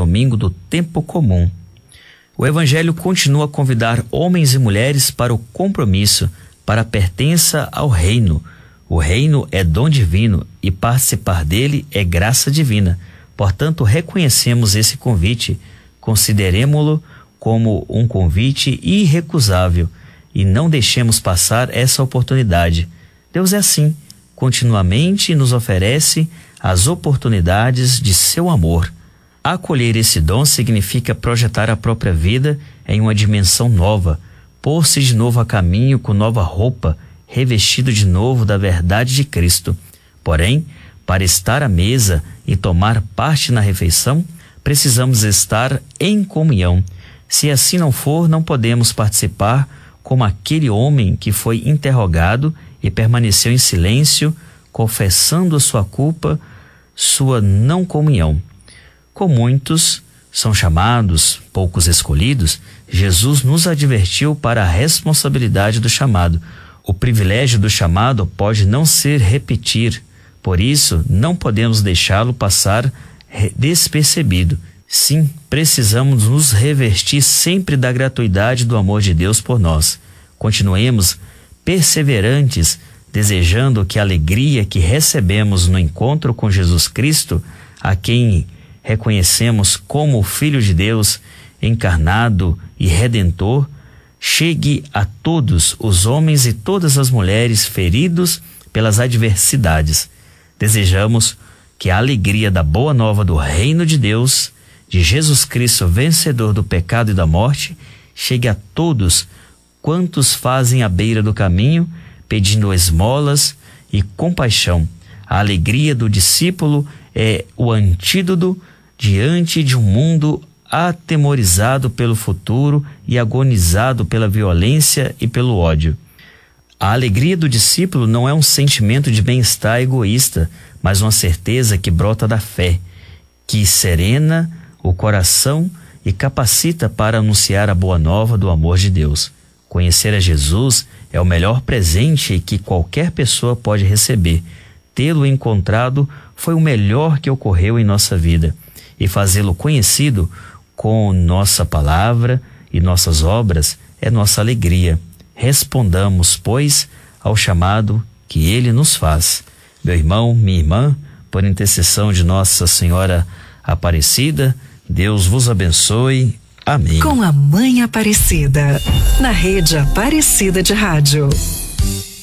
domingo do tempo comum. O Evangelho continua a convidar homens e mulheres para o compromisso, para a pertença ao reino. O reino é dom divino e participar dele é graça divina. Portanto, reconhecemos esse convite, consideremo-lo como um convite irrecusável e não deixemos passar essa oportunidade. Deus é assim, continuamente nos oferece as oportunidades de seu amor. Acolher esse dom significa projetar a própria vida em uma dimensão nova, pôr-se de novo a caminho com nova roupa, revestido de novo da verdade de Cristo. Porém, para estar à mesa e tomar parte na refeição, precisamos estar em comunhão. Se assim não for, não podemos participar como aquele homem que foi interrogado e permaneceu em silêncio, confessando a sua culpa, sua não comunhão. Como muitos são chamados, poucos escolhidos, Jesus nos advertiu para a responsabilidade do chamado. O privilégio do chamado pode não ser repetir, por isso não podemos deixá-lo passar despercebido. Sim, precisamos nos revestir sempre da gratuidade do amor de Deus por nós. Continuemos perseverantes, desejando que a alegria que recebemos no encontro com Jesus Cristo, a quem reconhecemos como o Filho de Deus, encarnado e redentor, chegue a todos os homens e todas as mulheres feridos pelas adversidades. Desejamos que a alegria da boa nova do reino de Deus, de Jesus Cristo, vencedor do pecado e da morte, chegue a todos quantos fazem à beira do caminho, pedindo esmolas e compaixão. A alegria do discípulo é o antídoto diante de um mundo atemorizado pelo futuro e agonizado pela violência e pelo ódio. A alegria do discípulo não é um sentimento de bem-estar egoísta, mas uma certeza que brota da fé, que serena o coração e capacita para anunciar a boa nova do amor de Deus. Conhecer a Jesus é o melhor presente que qualquer pessoa pode receber. Tê-lo encontrado foi o melhor que ocorreu em nossa vida. E fazê-lo conhecido com nossa palavra e nossas obras é nossa alegria. Respondamos, pois, ao chamado que Ele nos faz. Meu irmão, minha irmã, por intercessão de Nossa Senhora Aparecida, Deus vos abençoe. Amém. Com a Mãe Aparecida, na Rede Aparecida de Rádio.